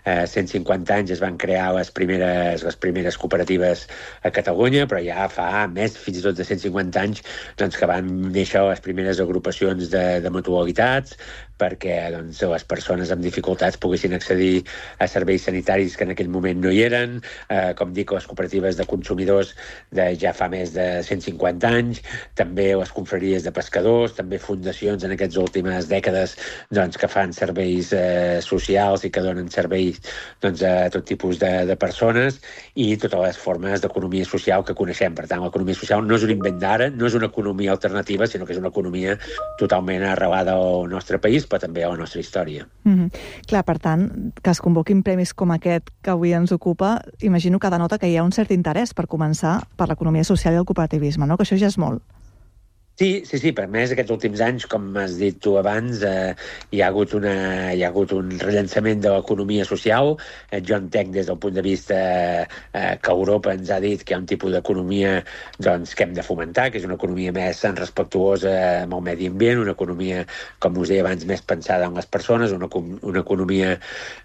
P: 150 anys es van crear les primeres cooperatives a Catalunya, però ja fa més, fins i tot de 150 anys, que van néixer les primeres agrupacions de mutualitats, perquè les persones amb dificultats poguessin accedir a serveis sanitaris que en aquell moment no hi eren, com dic, les cooperatives de consumidors ja fa més de 150 anys, també les confraries de pescadors, també fundacions en aquestes últimes dècades que fan serveis socials i que donen serveis a tot tipus de persones, i totes les formes d'economia social que coneixem. Per tant, l'economia social no és un invent d'ara, no és una economia alternativa, sinó que és una economia totalment arrelada al nostre país, però també a la nostra història.
O: Clar, per tant, que es convoquin premis com aquest que avui ens ocupa, imagino que denota que hi ha un cert interès per començar per l'economia social i el cooperativisme, no? Que això ja és molt.
P: Sí, per més aquests últims anys, com has dit tu abans, hi ha hagut un rellançament de l'economia social. Jo entenc des del punt de vista que Europa ens ha dit que hi ha un tipus d'economia que hem de fomentar, que és una economia més respectuosa amb el medi ambient, una economia, com us deia abans, més pensada en les persones, una economia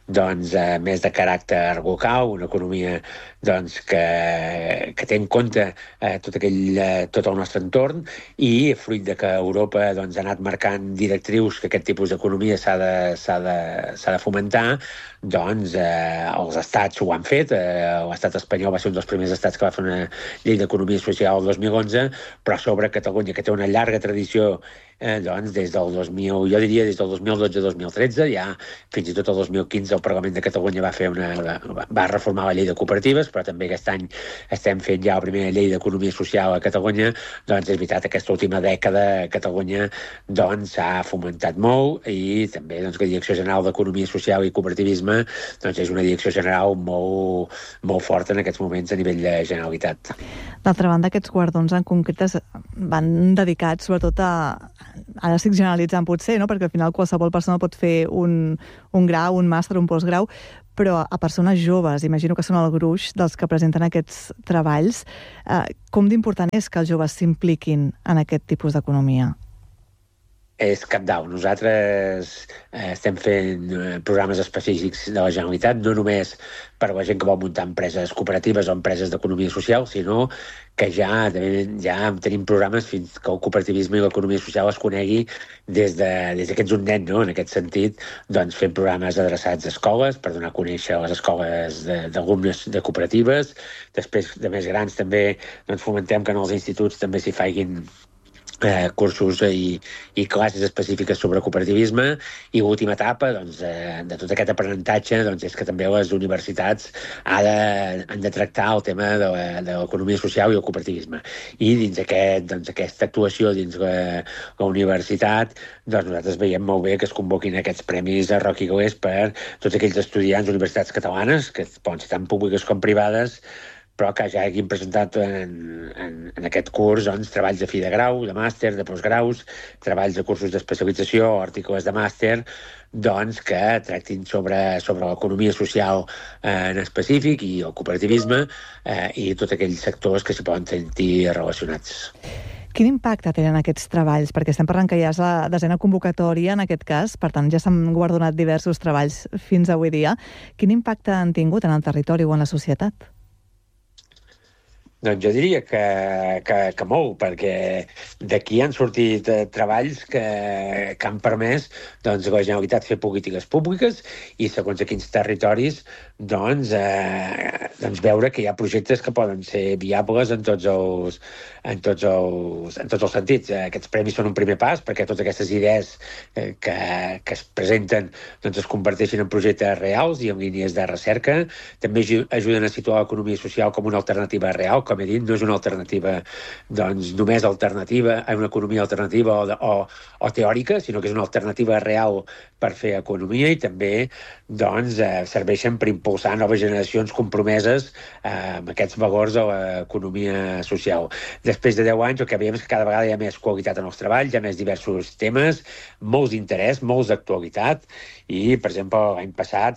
P: més de caràcter local, una economia que té en compte tot el nostre entorn, i fruit de que Europa ha anat marcant directrius que aquest tipus d'economia s'ha de fomentar, els estats ho han fet. L'estat espanyol va ser un dels primers estats que va fer una llei d'economia social el 2011, però a sobre Catalunya, que té una llarga tradició des del 2012-2013, ja fins i tot el 2015 el Parlament de Catalunya va reformar la llei de cooperatives, però també aquest any estem fent ja la primera llei d'economia social a Catalunya. És veritat, aquesta última dècada a Catalunya s'ha fomentat molt, i també la Direcció General d'Economia Social i Cooperativisme és una direcció general molt forta en aquests moments a nivell de Generalitat.
O: D'altra banda, aquests guardons en concret van dedicats sobretot ara estic generalitzant potser, no? Perquè al final qualsevol persona pot fer un grau, un màster, un postgrau, però a persones joves, imagino que són el gruix dels que presenten aquests treballs. Com d'important és que els joves s'impliquin en aquest tipus d'economia?
P: És cabdal. Nosaltres estem fent programes específics de la Generalitat, no només per a la gent que vol muntar empreses cooperatives o empreses d'economia social, sinó que ja tenim programes fins que el cooperativisme i l'economia social es conegui des que ets un nen, no? En aquest sentit, fent programes adreçats a escoles per donar a conèixer les escoles d'alumnes de cooperatives. Després, de més grans, també fomentem que en els instituts també s'hi facin cursos i classes específiques sobre cooperativisme, i l'última etapa de tot aquest aprenentatge és que també les universitats han de tractar el tema de l'economia social i el cooperativisme. I dins aquesta actuació dins la universitat, nosaltres veiem molt bé que es convoquin aquests premis a Roc i Glés per tots aquells estudiants d'universitats catalanes, que poden ser tant públiques com privades, però que ja hagin presentat en aquest curs doncs, treballs de fi de grau, de màster, de postgraus, treballs de cursos d'especialització o articles de màster, doncs, que tractin sobre l'economia social en específic i el cooperativisme i tots aquells sectors que s'hi poden sentir relacionats.
O: Quin impacte tenen aquests treballs? Perquè estem parlant que ja és la 10ª convocatòria en aquest cas, per tant ja s'han guardonat diversos treballs fins avui dia. Quin impacte han tingut en el territori o en la societat?
P: Doncs jo diria que molt, perquè d'aquí han sortit treballs que han permès doncs, la Generalitat fer polítiques públiques i segons a quins territoris doncs veure que hi ha projectes que poden ser viables en tots els sentits. Aquests premis són un primer pas perquè totes aquestes idees que es presenten doncs, es converteixen en projectes reals i en línies de recerca. També ajuden a situar l'economia social com una alternativa real, com he dit, no és una alternativa doncs, només alternativa a una economia alternativa o teòrica, sinó que és una alternativa real per fer economia i també doncs, serveixen per impulsar noves generacions compromeses amb aquests valors de l'economia social. Després de 10 anys el que veiem és que cada vegada hi ha més qualitat en els treballs, hi ha més diversos temes, molts d'interès, molts d'actualitat i, per exemple, l'any passat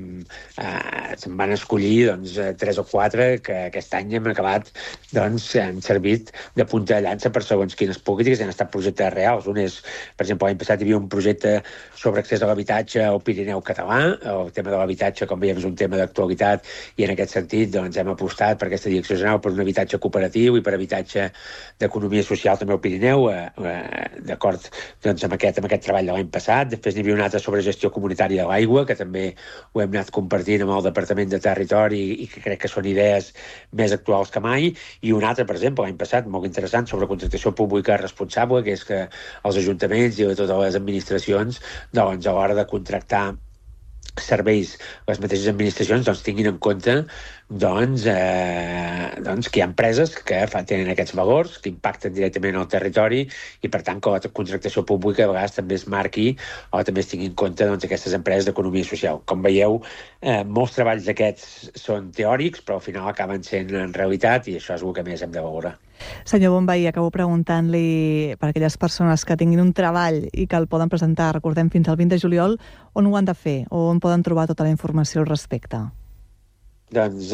P: se'n van escollir doncs, 3 o 4 que aquest any hem acabat doncs, han servit de punta de llança per segons quines polítiques han estat projectes reals. Un és, per exemple, l'any passat hi havia un projecte sobre accés a l'habitatge al Pirineu català. El tema de l'habitatge, com veiem, és un tema d'actualitat i en aquest sentit doncs, hem apostat per aquesta direcció general per un habitatge cooperatiu i per habitatge d'economia social també al Pirineu, d'acord doncs, amb aquest treball de l'any passat. Després n'hi havia un altre sobre gestió comunitària de l'aigua, que també ho hem anat compartint amb el Departament de Territori i que crec que són idees més actuals que mai. I un altre, per exemple, l'any passat, molt interessant, sobre contractació pública responsable, que és que els ajuntaments i totes les administracions, doncs, a l'hora de contractar serveis, les mateixes administracions doncs, tinguin en compte doncs, que hi ha empreses que tenen aquests valors, que impacten directament al territori i, per tant, que la contractació pública a vegades també es marqui o també es tingui en compte doncs, aquestes empreses d'economia social. Com veieu, molts treballs d'aquests són teòrics, però al final acaben sent en realitat i això és el que més hem de valorar.
O: Senyor Bonvehí, acabo preguntant-li per aquelles persones que tinguin un treball i que el poden presentar, recordem, fins al 20 de juliol, on ho han de fer o on poden trobar tota la informació al respecte?
P: Doncs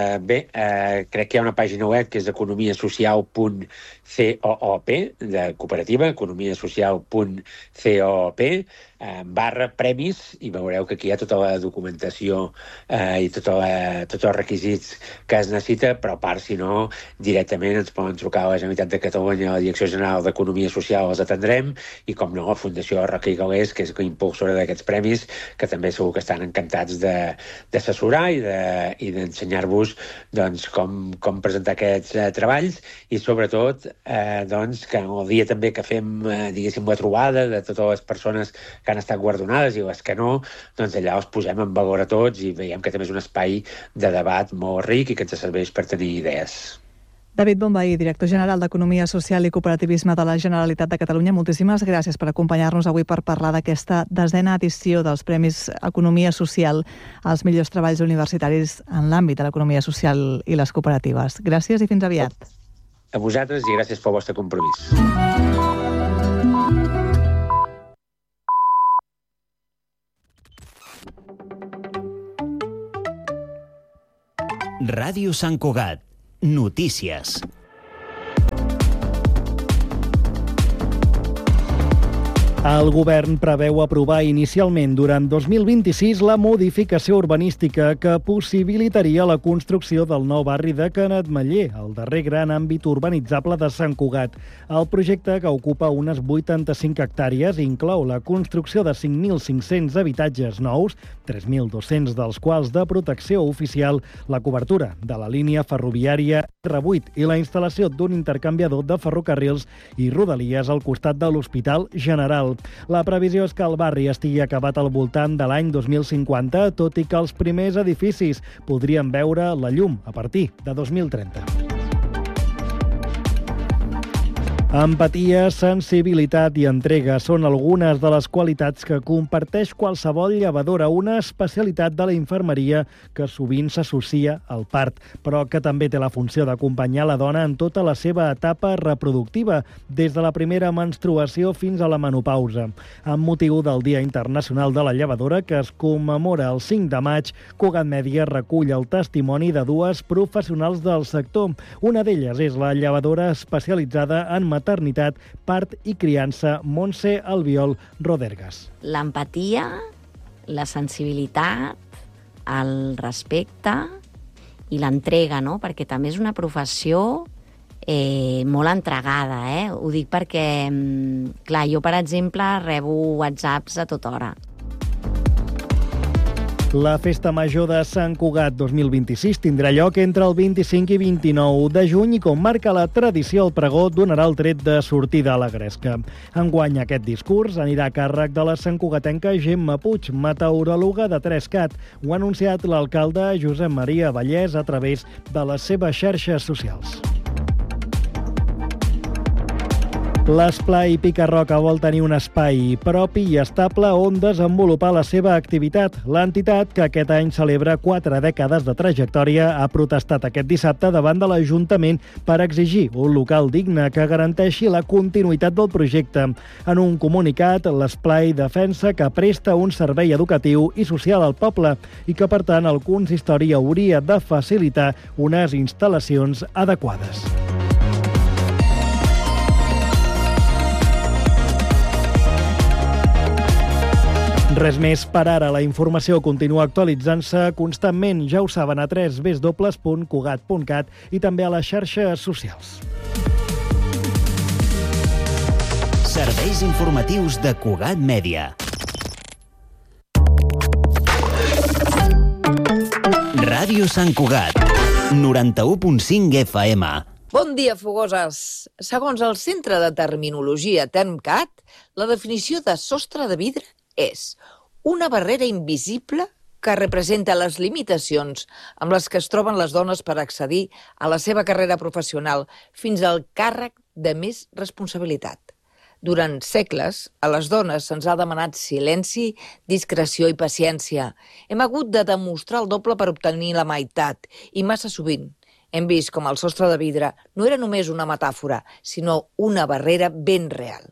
P: crec que hi ha una pàgina web que és economiasocial.coop, de cooperativa, economiasocial.coop, /premis, i veureu que aquí hi ha tota la documentació i tots els requisits que es necessita, però a part, si no, directament ens poden trucar a la Generalitat de Catalunya, a la Direcció General d'Economia Social, els atendrem, i com no, a Fundació Roca i Galés, que és la impulsora d'aquests premis, que també segur que estan encantats d'assessorar i d'ensenyar-vos doncs, com presentar aquests treballs i sobretot doncs, que el dia també que fem diguéssim la trobada de totes les persones que han estat guardonades i les que no, doncs allà els posem en valor a tots i veiem que també és un espai de debat molt ric i que ens serveix per tenir idees.
O: David Bonvehí, director general d'Economia Social i Cooperativisme de la Generalitat de Catalunya, moltíssimes gràcies per acompanyar-nos avui per parlar d'aquesta 10ª edició dels Premis Economia Social als millors treballs universitaris en l'àmbit de l'economia social i les cooperatives. Gràcies i fins aviat.
P: A vosaltres i gràcies pel vostre compromís.
L: Ràdio Sant Cugat. Notícies.
Q: El govern preveu aprovar inicialment durant 2026 la modificació urbanística que possibilitaria la construcció del nou barri de Canetmeller, el darrer gran àmbit urbanitzable de Sant Cugat. El projecte, que ocupa unes 85 hectàrees, inclou la construcció de 5.500 habitatges nous, 3.200 dels quals de protecció oficial, la cobertura de la línia ferroviària R8 i la instal·lació d'un intercanviador de ferrocarrils i rodalies al costat de l'Hospital General. La previsió és que el barri estigui acabat al voltant de l'any 2050, tot i que els primers edificis podrien veure la llum a partir de 2030. Empatia, sensibilitat i entrega són algunes de les qualitats que comparteix qualsevol llevadora, una especialitat de la infermeria que sovint s'associa al part, però que també té la funció d'acompanyar la dona en tota la seva etapa reproductiva, des de la primera menstruació fins a la menopausa. Amb motiu del Dia Internacional de la Llevadora, que es commemora el 5 de maig, Cugat Mèdia recull el testimoni de dues professionals del sector. Una d'elles és la llevadora especialitzada en maternitat, part i criança, Montse Albiol Rodergas.
R: L'empatia, la sensibilitat, el respecte i l'entrega, no? Perquè també és una professió molt entregada, Ho dic perquè, clar, jo, per exemple, rebo whatsapps a tota hora.
Q: La Festa Major de Sant Cugat 2026 tindrà lloc entre el 25 i 29 de juny i, com marca la tradició, el pregó donarà el tret de sortida a la gresca. Enguany aquest discurs anirà a càrrec de la santcugatenca Gemma Puig, meteoròloga de 3CAT. Ho ha anunciat l'alcalde Josep Maria Vallès a través de les seves xarxes socials. L'Esplai Pica-roca vol tenir un espai propi i estable on desenvolupar la seva activitat. L'entitat, que aquest any celebra 4 dècades de trajectòria, ha protestat aquest dissabte davant de l'Ajuntament per exigir un local digne que garanteixi la continuïtat del projecte. En un comunicat, l'Esplai defensa que presta un servei educatiu i social al poble i que, per tant, el consistori hauria de facilitar unes instal·lacions adequades. Res més per ara. La informació continua actualitzant-se constantment. Ja ho saben, a www.cugat.cat i també a les xarxes socials.
L: Serveis informatius de Cugat Mèdia. Ràdio Sant Cugat, 91.5 FM.
S: Bon dia, fogoses. Segons el Centre de Terminologia TermCat, la definició de sostre de vidre és una barrera invisible que representa les limitacions amb les que es troben les dones per accedir a la seva carrera professional fins al càrrec de més responsabilitat. Durant segles, a les dones se'ns ha demanat silenci, discreció i paciència. Hem hagut de demostrar el doble per obtenir la meitat, i massa sovint hem vist com el sostre de vidre no era només una metàfora, sinó una barrera ben real.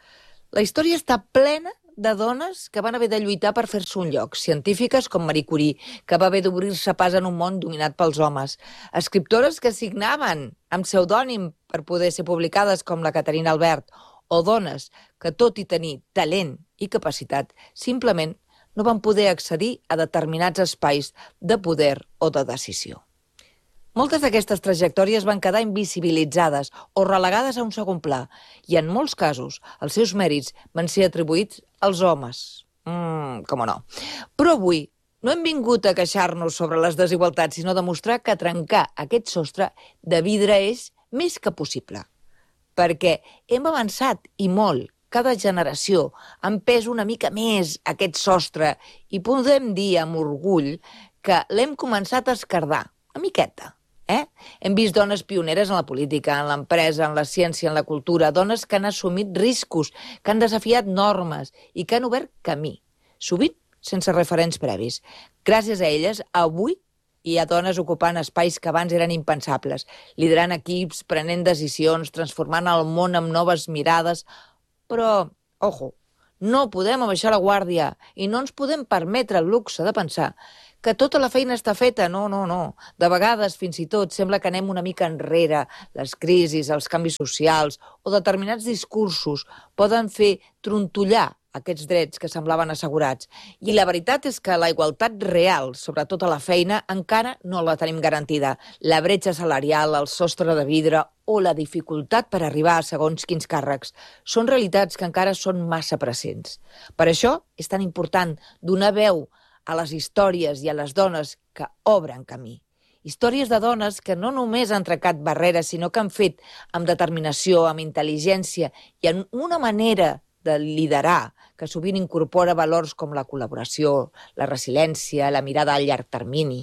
S: La història està plena de dones que van haver de lluitar per fer-se un lloc, científiques com Marie Curie, que va haver d'obrir-se pas en un món dominat pels homes, escriptores que signaven amb pseudònim per poder ser publicades com la Caterina Albert, o dones que, tot i tenir talent i capacitat, simplement no van poder accedir a determinats espais de poder o de decisió. Moltes d'aquestes trajectòries van quedar invisibilitzades o relegades a un segon pla i, en molts casos, els seus mèrits van ser atribuïts als homes. Com no. Però avui no hem vingut a queixar-nos sobre les desigualtats, sinó a demostrar que trencar aquest sostre de vidre és més que possible. Perquè hem avançat, i molt, cada generació ha empès una mica més aquest sostre i podem dir amb orgull que l'hem començat a esquerdar, una miqueta. Hem vist dones pioneres en la política, en l'empresa, en la ciència, en la cultura, dones que han assumit riscos, que han desafiat normes i que han obert camí, sovint sense referents previs. Gràcies a elles, avui hi ha dones ocupant espais que abans eren impensables, liderant equips, prenent decisions, transformant el món amb noves mirades. Però, ojo, no podem abaixar la guàrdia i no ens podem permetre el luxe de pensar que tota la feina està feta. No. De vegades, fins i tot, sembla que anem una mica enrere. Les crisis, els canvis socials o determinats discursos poden fer trontollar aquests drets que semblaven assegurats. I la veritat és que la igualtat real, sobretot a la feina, encara no la tenim garantida. La bretxa salarial, el sostre de vidre o la dificultat per arribar a segons quins càrrecs són realitats que encara són massa presents. Per això és tan important donar veu a les històries i a les dones que obren camí. Històries de dones que no només han trencat barreres, sinó que han fet amb determinació, amb intel·ligència i amb una manera de liderar que sovint incorpora valors com la col·laboració, la resiliència, la mirada a llarg termini.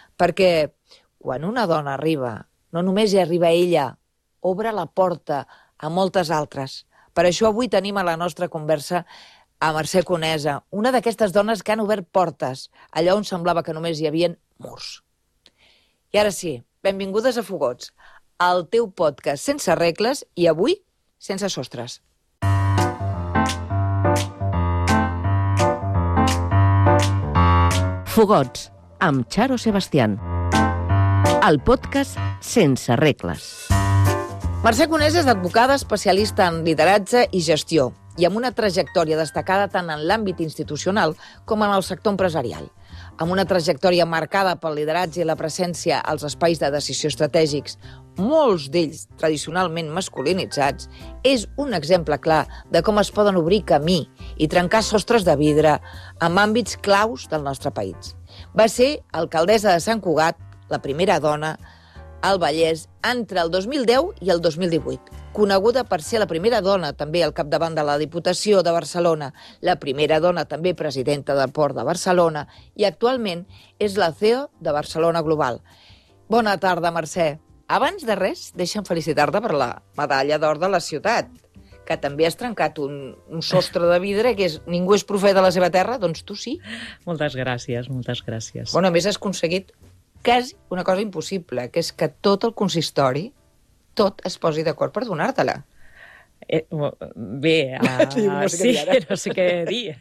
S: Perquè quan una dona arriba, no només hi arriba ella, obre la porta a moltes altres. Per això avui tenim a la nostra conversa a Mercè Conesa, una d'aquestes dones que han obert portes allà on semblava que només hi havia murs. I ara sí, benvingudes a Fogots, el teu podcast sense regles i avui sense sostres.
T: Fogots, amb Charo Sebastián. El podcast sense regles.
S: Mercè Conesa és advocada especialista en lideratge i gestió i amb una trajectòria destacada tant en l'àmbit institucional com en el sector empresarial. Amb una trajectòria marcada pel lideratge i la presència als espais de decisió estratègics, molts d'ells tradicionalment masculinitzats, és un exemple clar de com es poden obrir camí i trencar sostres de vidre en àmbits claus del nostre país. Va ser alcaldessa de Sant Cugat, la primera dona al Vallès entre el 2010 i el 2018, coneguda per ser la primera dona també al capdavant de la Diputació de Barcelona, la primera dona també presidenta del Port de Barcelona i actualment és la CEO de Barcelona Global. Bona tarda, Mercè. Abans de res, deixa'm felicitar-te per la medalla d'or de la ciutat, que també has trencat un sostre de vidre, que és ningú és profeta de la seva terra, doncs tu sí.
U: Moltes gràcies, moltes gràcies.
S: Bueno, a més has aconseguit quasi una cosa impossible, que és que tot el consistori, tot es posi d'acord per donar-te-la.
U: Bé, sí, no sé què dir.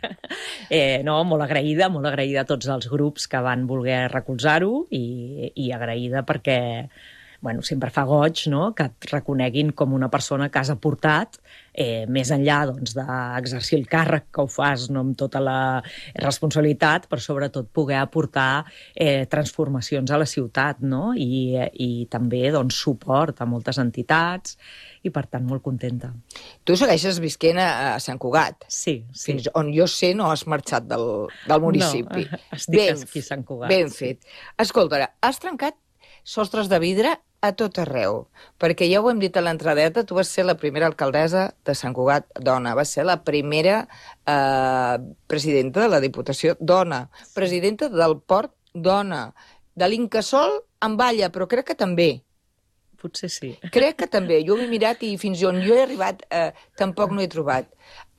U: No, molt agraïda a tots els grups que van voler recolzar-ho i agraïda perquè sempre fa goig, no?, que et reconeguin com una persona que has aportat, més enllà d'exercir el càrrec que ho fas amb tota la responsabilitat, però sobretot poder aportar transformacions a la ciutat, no?, i també suport a moltes entitats, i per tant molt contenta.
S: Tu segueixes visquent a Sant Cugat.
U: Sí.
S: Fins on jo sé no has marxat del municipi.
U: No, estic aquí a Sant Cugat.
S: Ben fet. Escolta, has trencat sostres de vidre a tot arreu, perquè ja ho hem dit a l'entradeta, tu vas ser la primera alcaldessa de Sant Cugat dona, vas ser la primera presidenta de la Diputació dona, presidenta del Port dona, de l'Incasòl en Balla, però crec que també.
U: Potser sí.
S: Crec que també. Jo ho he mirat i fins on jo he arribat tampoc no he trobat.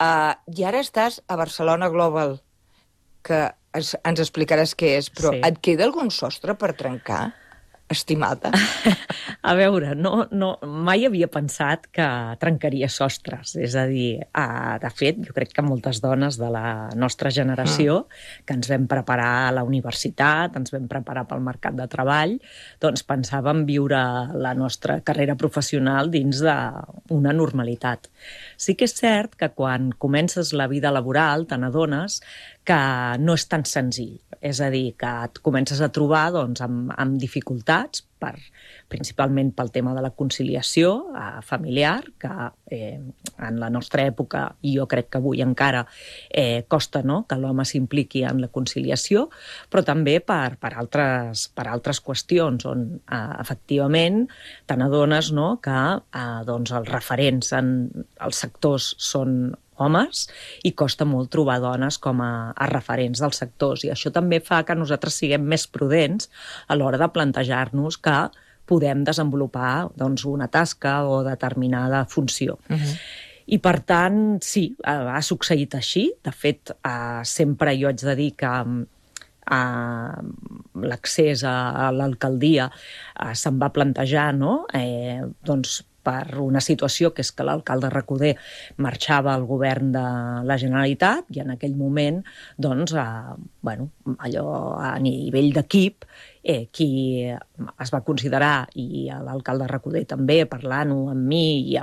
S: I ara estàs a Barcelona Global, que ens explicaràs què és, però sí. Et queda algun sostre per trencar? Estimada?
U: A veure, mai havia pensat que trencaria sostres. És a dir, de fet, jo crec que moltes dones de la nostra generació que ens vam preparar a la universitat, ens vam preparar pel mercat de treball, doncs pensàvem viure la nostra carrera professional dins d'una normalitat. Sí que és cert que quan comences la vida laboral te n'adones que no és tan senzill. És a dir, que et comences a trobar amb dificultats, principalment pel tema de la conciliació familiar, que en la nostra època, i jo crec que avui encara, costa que l'home s'impliqui en la conciliació, però també per altres qüestions on efectivament te n'adones que els referents en els sectors són homes i costa molt trobar dones com a referents dels sectors. I això també fa que nosaltres siguem més prudents a l'hora de plantejar-nos que podem desenvolupar una tasca o determinada funció. I per tant, sí, ha succeït així. De fet, sempre jo haig de dir que l'accés a l'alcaldia se'n va plantejar, per una situació que és que l'alcalde Recoder marxava al govern de la Generalitat i en aquell moment, allò a nivell d'equip, qui es va considerar, i l'alcalde Recoder també, parlant-ho amb mi i